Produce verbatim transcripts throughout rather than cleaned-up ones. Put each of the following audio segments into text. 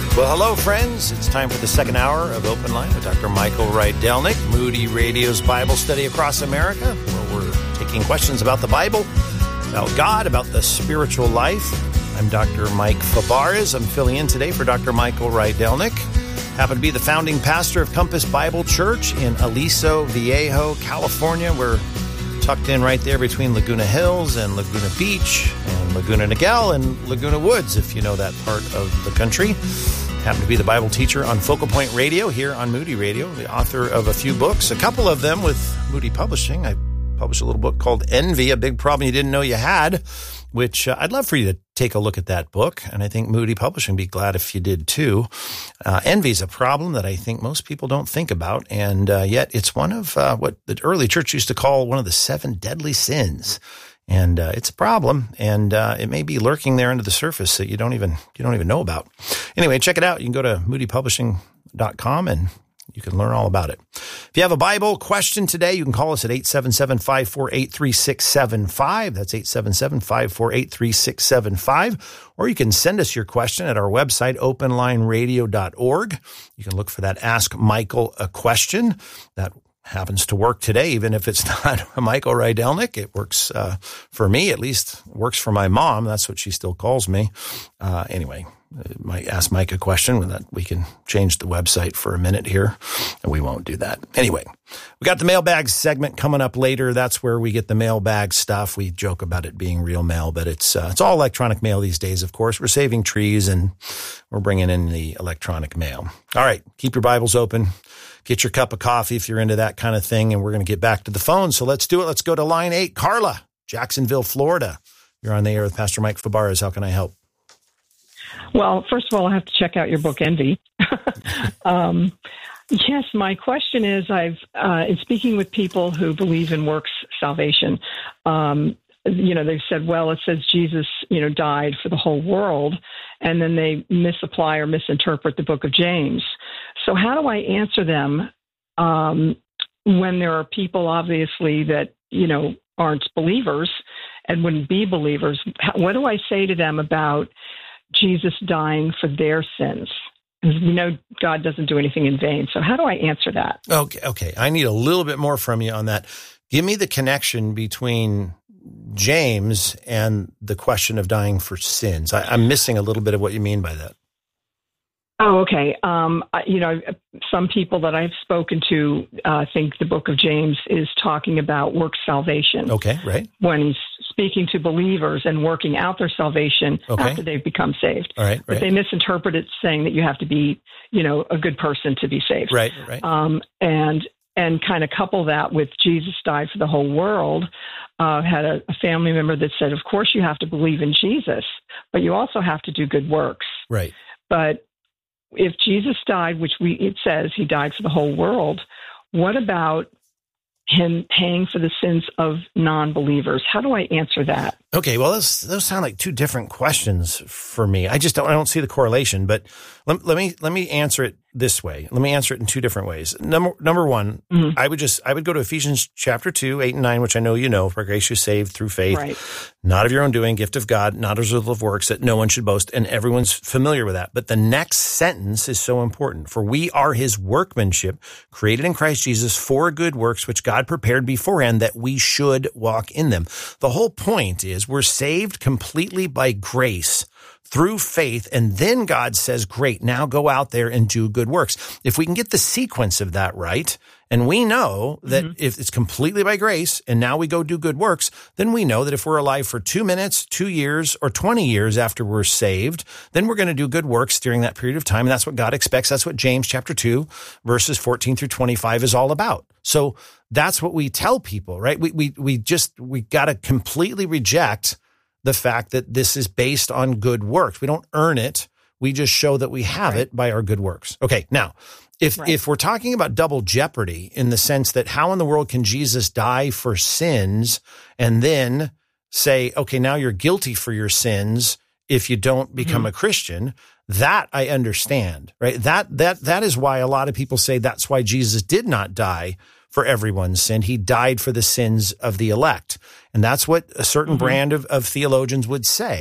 Well, hello, friends. It's time for the second hour of Open Line with Doctor Michael Rydelnik, Moody Radio's Bible study across America, where we're taking questions about the Bible, about God, about the spiritual life. I'm Doctor Mike Fabarez. I'm filling in today for Doctor Michael Rydelnik. Happen to be the founding pastor of Compass Bible Church in Aliso Viejo, California. We're tucked in right there between Laguna Hills and Laguna Beach and Laguna Niguel and Laguna Woods, if you know that part of the country. Happen to be the Bible teacher on Focal Point Radio here on Moody Radio, the author of a few books, a couple of them with Moody Publishing. I published a little book called Envy, a Big Problem You Didn't Know You Had, which uh, I'd love for you to take a look at that book, and I think Moody Publishing would be glad if you did too. Uh, envy is a problem that I think most people don't think about, and uh, yet it's one of uh, what the early church used to call one of the seven deadly sins. And uh, it's a problem, and uh, it may be lurking there under the surface that you don't even you don't even know about. Anyway, check it out. You can go to moody publishing dot com and you can learn all about it. If you have a Bible question today, you can call us at eight seven seven, five four eight, three six seven five. That's eight seven seven, five four eight, three six seven five. Or you can send us your question at our website, open line radio dot org. You can look for that Ask Michael a Question. That happens to work today, even if it's not Michael Rydelnik. It works uh, for me, at least works for my mom. That's what she still calls me. Uh, anyway, might ask Mike a question. That we can change the website for a minute here, and we won't do that. Anyway, we got the mailbag segment coming up later. That's where we get the mailbag stuff. We joke about it being real mail, but it's uh, it's all electronic mail these days, of course. We're saving trees, and we're bringing in the electronic mail. All right, keep your Bibles open. Get your cup of coffee if you're into that kind of thing, and we're going to get back to the phone. So let's do it. Let's go to line eight. Carla, Jacksonville, Florida. You're on the air with Pastor Mike Fabarez. How can I help? Well, first of all, I have to check out your book, Envy. um, yes, my question is, I've uh, in speaking with people who believe in works salvation, um, you know, they've said, well, it says Jesus, you know, died for the whole world, and then they misapply or misinterpret the book of James. So how do I answer them um, when there are people, obviously, that, you know, aren't believers and wouldn't be believers? What do I say to them about Jesus dying for their sins? Because we know God doesn't do anything in vain. So how do I answer that? Okay, okay. I need a little bit more from you on that. Give me the connection between James and the question of dying for sins. I, I'm missing a little bit of what you mean by that. Oh, okay. Um, you know, some people that I've spoken to uh, think the book of James is talking about work salvation. Okay, right. When he's speaking to believers and working out their salvation okay. after they've become saved. All right, right. But they misinterpret it saying that you have to be, you know, a good person to be saved. Right, right. Um, and and kind of couple that with Jesus died for the whole world. Uh, had a, a family member that said, of course you have to believe in Jesus, but you also have to do good works. Right. But if Jesus died, which we it says he died for the whole world, what about him paying for the sins of non-believers? How do I answer that? Okay, well, those those sound like two different questions for me. I just don't I don't see the correlation. But let, let me let me answer it this way. Let me answer it in two different ways. Number number one, mm-hmm. I would just I would go to Ephesians chapter two, eight and nine, which I know you know. For grace you're saved through faith, right. Not of your own doing, gift of God, not as a result of works, that no one should boast. And everyone's familiar with that. But the next sentence is so important. For we are His workmanship, created in Christ Jesus for good works, which God prepared beforehand that we should walk in them. The whole point is we're saved completely by grace through faith, and then God says, great, now go out there and do good works. If we can get the sequence of that right, and we know that mm-hmm. if it's completely by grace, and now we go do good works, then we know that if we're alive for two minutes, two years, or twenty years after we're saved, then we're going to do good works during that period of time, and that's what God expects. That's what James chapter two, verses fourteen through twenty-five is all about. So that's what we tell people, right? We we we just, we got to completely reject the fact that this is based on good works. We don't earn it. We just show that we have right. it by our good works. Okay. Now, if, right. if we're talking about double jeopardy in the sense that how in the world can Jesus die for sins and then say, okay, now you're guilty for your sins if you don't become mm-hmm. a Christian, that I understand, right? That, that, that is why a lot of people say that's why Jesus did not die for everyone's sin. He died for the sins of the elect. And that's what a certain mm-hmm. brand of, of theologians would say,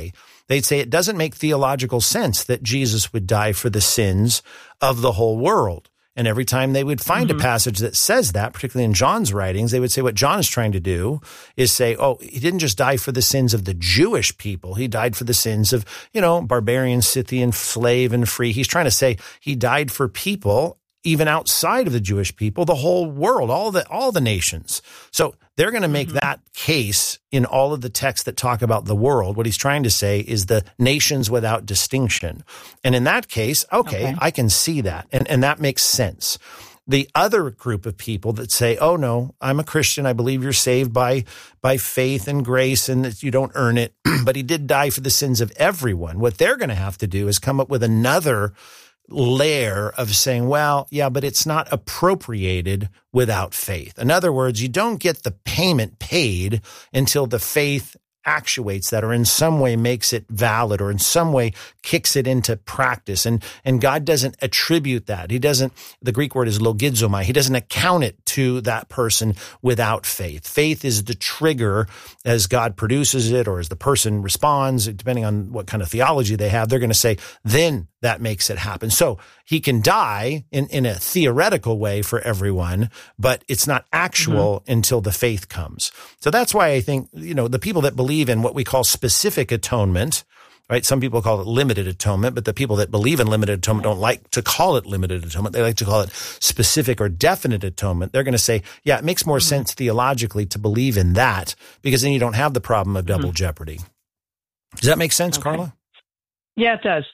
they'd say it doesn't make theological sense that Jesus would die for the sins of the whole world. And every time they would find mm-hmm. a passage that says that, particularly in John's writings, they would say what John is trying to do is say, oh, he didn't just die for the sins of the Jewish people. He died for the sins of, you know, barbarian, Scythian, slave, and free. He's trying to say he died for people even outside of the Jewish people, the whole world, all the all the nations. So they're going to make mm-hmm. that case in all of the texts that talk about the world. What he's trying to say is the nations without distinction. And in that case, okay, okay. I can see that. And, and that makes sense. The other group of people that say, oh, no, I'm a Christian. I believe you're saved by by faith and grace and that you don't earn it. But he did die for the sins of everyone. What they're going to have to do is come up with another layer of saying, well, yeah, but it's not appropriated without faith. In other words, you don't get the payment paid until the faith actuates that or in some way makes it valid or in some way kicks it into practice. And, and God doesn't attribute that. He doesn't, the Greek word is logizomai. He doesn't account it to that person without faith. Faith is the trigger as God produces it or as the person responds, depending on what kind of theology they have, they're going to say, then that makes it happen. So he can die in, in a theoretical way for everyone, but it's not actual mm-hmm. until the faith comes. So that's why I think, you know, the people that believe in what we call specific atonement, right? Some people call it limited atonement, but the people that believe in limited atonement don't like to call it limited atonement. They like to call it specific or definite atonement. They're going to say, yeah, it makes more mm-hmm. sense theologically to believe in that because then you don't have the problem of double mm-hmm. jeopardy. Does that make sense, okay. Carla? Yeah, it does.